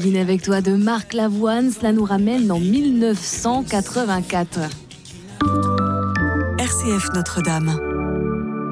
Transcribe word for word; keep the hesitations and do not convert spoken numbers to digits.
Dîner avec toi de Marc Lavoine. Cela nous ramène en mille neuf cent quatre-vingt-quatre. R C F Notre-Dame.